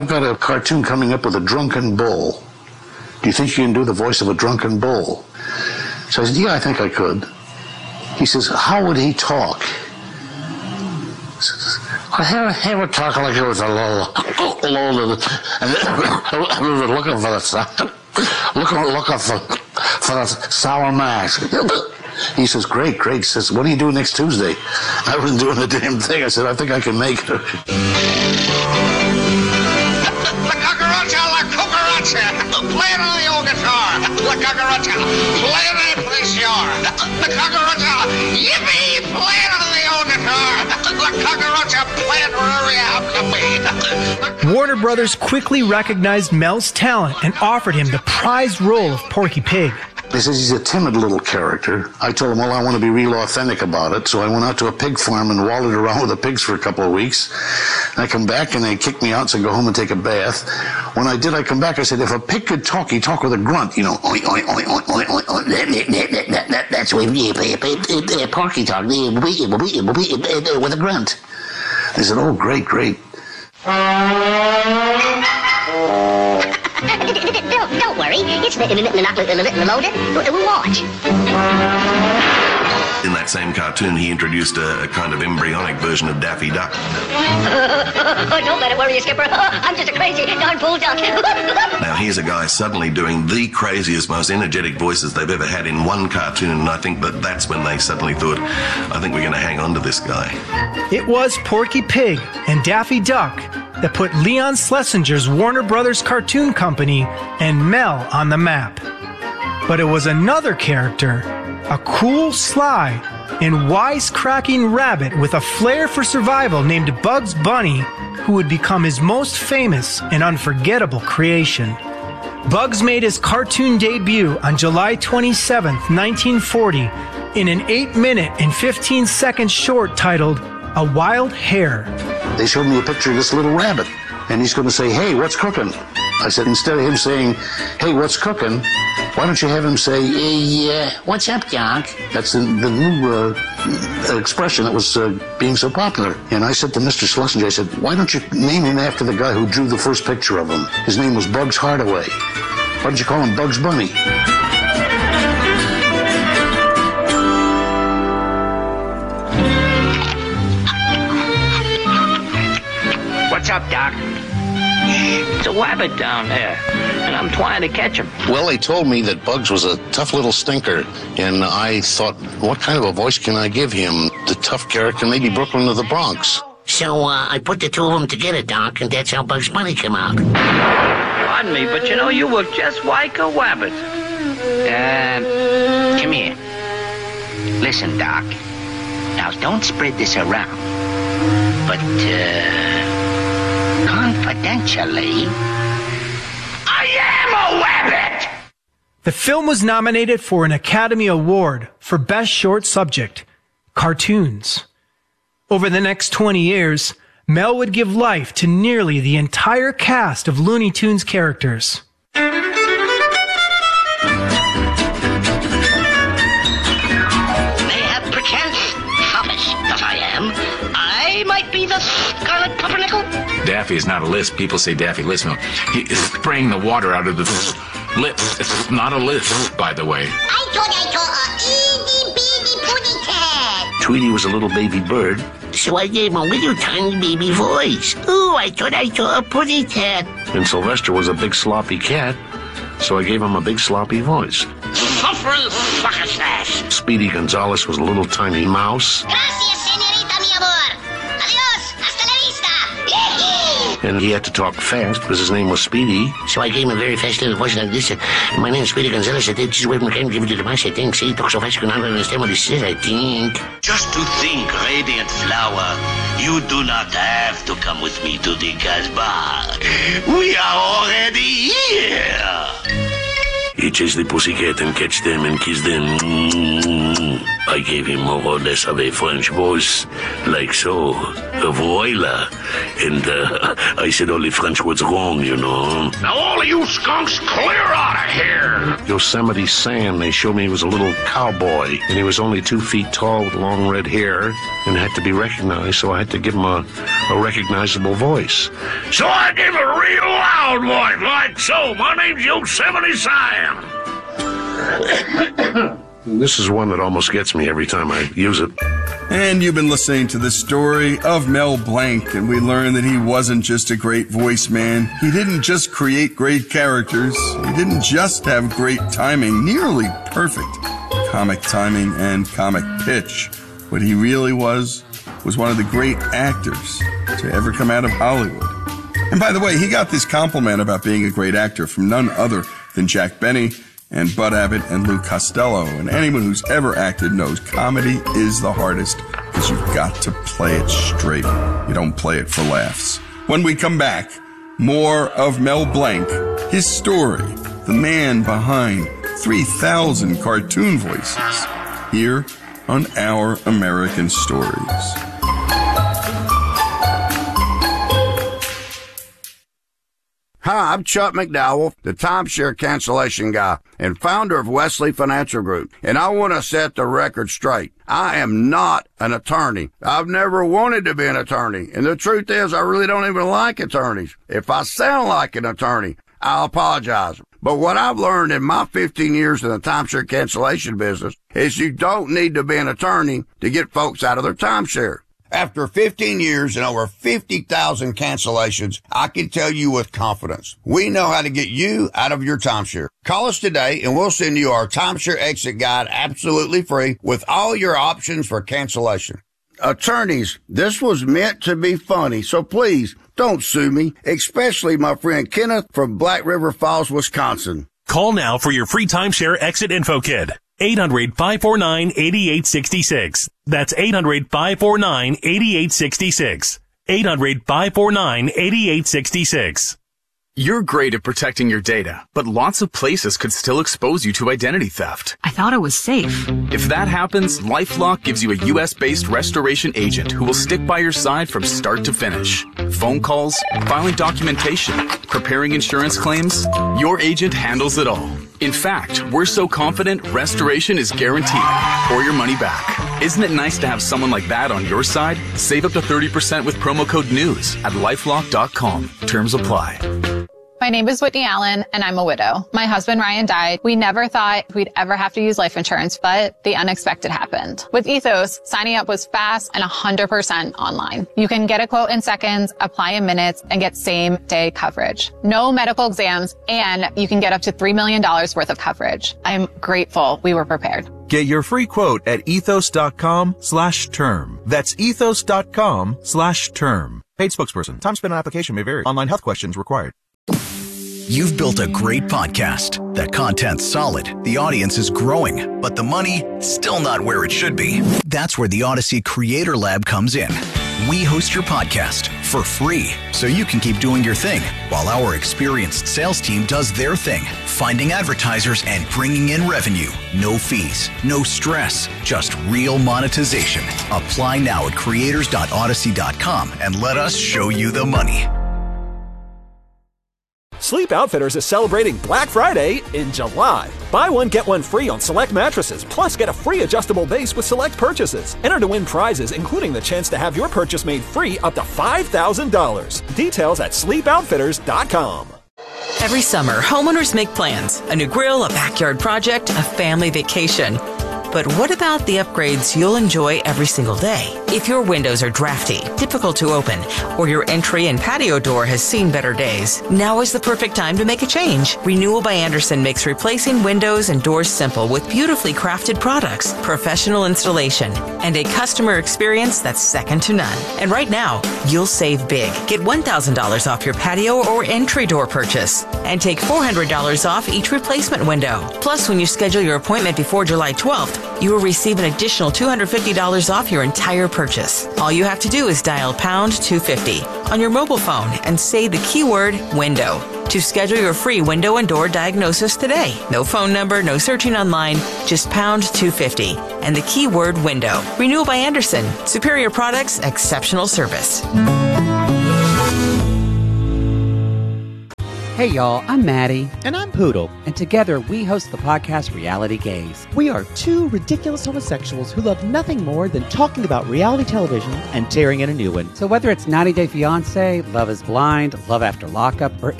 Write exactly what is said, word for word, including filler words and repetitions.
I've got a cartoon coming up with a drunken bull. Do you think you can do the voice of a drunken bull? So I said, yeah, I think I could. He says, how would he talk? He says, I hear, he would talk like he was a little, a little, and looking for the, looking, looking for, for the sour mash. He says, great, great. He says, what do you do next Tuesday? I wasn't doing the damn thing. I said, I think I can make it. Play it on the old guitar. La cucaracha, play it on the shore. La cucaracha, yippee, play it on the old guitar. La cucaracha, play it wherever you have to be. Warner Brothers quickly recognized Mel's talent and offered him the prized role of Porky Pig. He says he's a timid little character. I told him, well, I want to be real authentic about it. So I went out to a pig farm and wallowed around with the pigs for a couple of weeks. And I come back and they kicked me out, so I go home and take a bath. When I did, I come back, I said, if a pig could talk, he'd talk with a grunt, you know. Oink, oink, oink, oink, oink, oink, oink. That, that, that, that, that, that's what Porky talk, with a grunt. They said, oh, great, great. Don't, don't worry, it's loaded. We'll watch. In that same cartoon, he introduced a, a kind of embryonic version of Daffy Duck. Don't let it worry you, Skipper. I'm just a crazy darn fool duck. Now, here's a guy suddenly doing the craziest, most energetic voices they've ever had in one cartoon, and I think that that's when they suddenly thought, I think we're going to hang on to this guy. It was Porky Pig and Daffy Duck that put Leon Schlesinger's Warner Brothers Cartoon Company and Mel on the map. But it was another character, a cool, sly, and wisecracking rabbit with a flair for survival named Bugs Bunny, who would become his most famous and unforgettable creation. Bugs made his cartoon debut on July twenty-seventh, nineteen forty, in an eight minute and fifteen second short titled A Wild Hare. They showed me a picture of this little rabbit, and he's going to say, hey, what's cooking? I said, instead of him saying, hey, what's cooking, why don't you have him say, hey, uh, what's up, Doc? That's the, the new uh, expression that was uh, being so popular. And I said to Mister Schlesinger, I said, why don't you name him after the guy who drew the first picture of him? His name was Bugs Hardaway. Why don't you call him Bugs Bunny? What's up, Doc? It's a rabbit down there, and I'm trying to catch him. Well, they told me that Bugs was a tough little stinker, and I thought, what kind of a voice can I give him? The tough character, maybe Brooklyn or the Bronx. So uh, I put the two of them together, Doc, and that's how Bugs Bunny came out. Pardon me, but you know, you look just like a rabbit. Uh, come here. Listen, Doc. Now, don't spread this around. But, uh... confidentially, I am a rabbit! The film was nominated for an Academy Award for Best Short Subject, Cartoons. Over the next twenty years, Mel would give life to nearly the entire cast of Looney Tunes characters. Mayhap perchance, foppish that I am, I might be the Scarlet Pumpernickel. Daffy is not a lisp. People say Daffy lisp. No, he is spraying the water out of the lips. It's not a lisp, by the way. I thought I saw a itty bitty putty cat. Tweety was a little baby bird. So I gave him a little tiny baby voice. Ooh, I thought I saw a putty cat. And Sylvester was a big sloppy cat, so I gave him a big sloppy voice. Suffering fuckasass. Speedy Gonzales was a little tiny mouse. Gracias, señorita, mi amor. Adios, hasta la vista. And he had to talk fast because his name was Speedy. So I gave him a very fast little voice like this. My name is Speedy Gonzales. I think this is where we can give it to the mouse, I think. See, he talks so fast you can understand what he says, I think. Just to think, Radiant Flower, you do not have to come with me to the Casbah. We are already here. He chased the pussycat and catch them and kiss them. I gave him more or less of a French voice, like so, voila. And uh, I said all the French words wrong, you know. Now all of you skunks, clear out of here! Yosemite Sam, they showed me he was a little cowboy, and he was only two feet tall with long red hair, and had to be recognized, so I had to give him a, a recognizable voice. So I gave a real loud voice, like so. My name's Yosemite Sam. This is one that almost gets me every time I use it. And you've been listening to the story of Mel Blanc, and we learned that he wasn't just a great voice man. He didn't just create great characters. He didn't just have great timing, nearly perfect comic timing and comic pitch. What he really was, was one of the great actors to ever come out of Hollywood. And by the way, he got this compliment about being a great actor from none other than Jack Benny and Bud Abbott and Lou Costello. And anyone who's ever acted knows comedy is the hardest because you've got to play it straight. You don't play it for laughs. When we come back, more of Mel Blanc, his story, the man behind three thousand cartoon voices, here on Our American Stories. Hi, I'm Chuck McDowell, the timeshare cancellation guy and founder of Wesley Financial Group, and I want to set the record straight. I am not an attorney. I've never wanted to be an attorney, and the truth is I really don't even like attorneys. If I sound like an attorney, I'll apologize. But what I've learned in my fifteen years in the timeshare cancellation business is you don't need to be an attorney to get folks out of their timeshare. After fifteen years and over fifty thousand cancellations, I can tell you with confidence, we know how to get you out of your timeshare. Call us today and we'll send you our timeshare exit guide absolutely free with all your options for cancellation. Attorneys, this was meant to be funny, so please don't sue me, especially my friend Kenneth from Black River Falls, Wisconsin. Call now for your free timeshare exit info kit. eight hundred, five four nine, eight eight six six. That's eight hundred, five four nine, eight eight six six. eight hundred, five four nine, eight eight six six. You're great at protecting your data, but lots of places could still expose you to identity theft. I thought it was safe. If that happens, LifeLock gives you a U S-based restoration agent who will stick by your side from start to finish. Phone calls, filing documentation, preparing insurance claims, your agent handles it all. In fact, we're so confident restoration is guaranteed or your money back. Isn't it nice to have someone like that on your side? Save up to thirty percent with promo code NEWS at lifelock dot com. Terms apply. My name is Whitney Allen, and I'm a widow. My husband, Ryan, died. We never thought we'd ever have to use life insurance, but the unexpected happened. With Ethos, signing up was fast and one hundred percent online. You can get a quote in seconds, apply in minutes, and get same-day coverage. No medical exams, and you can get up to three million dollars worth of coverage. I'm grateful we were prepared. Get your free quote at ethos.com slash term. That's ethos.com slash term. Paid spokesperson. Time spent on application may vary. Online health questions required. You've built a great podcast. That content's solid. The audience is growing, but the money still not where it should be. That's where the Odyssey Creator Lab comes in. We host your podcast for free so you can keep doing your thing while our experienced sales team does their thing, finding advertisers and bringing in revenue. No fees, no stress, just real monetization. Apply now at creators dot odyssey dot com and let us show you the money. Sleep Outfitters is celebrating Black Friday in July. Buy one, get one free on select mattresses, plus get a free adjustable base with select purchases. Enter to win prizes, including the chance to have your purchase made free up to five thousand dollars. Details at sleep outfitters dot com. Every summer, homeowners make plans. A new grill, a backyard project, a family vacation. But what about the upgrades you'll enjoy every single day? If your windows are drafty, difficult to open, or your entry and patio door has seen better days, now is the perfect time to make a change. Renewal by Andersen makes replacing windows and doors simple with beautifully crafted products, professional installation, and a customer experience that's second to none. And right now, you'll save big. Get one thousand dollars off your patio or entry door purchase, and take four hundred dollars off each replacement window. Plus, when you schedule your appointment before July twelfth, you will receive an additional two hundred fifty dollars off your entire purchase. All you have to do is dial pound two fifty on your mobile phone and say the keyword window. To schedule your free window and door diagnosis today. No phone number, no searching online, just pound two fifty and the keyword window. Renewal by Andersen. Superior products, exceptional service. Hey y'all, I'm Maddie. And I'm Poodle. And together we host the podcast Reality Gaze. We are two ridiculous homosexuals who love nothing more than talking about reality television and tearing in a new one. So whether it's ninety Day Fiancé, Love is Blind, Love After Lockup, or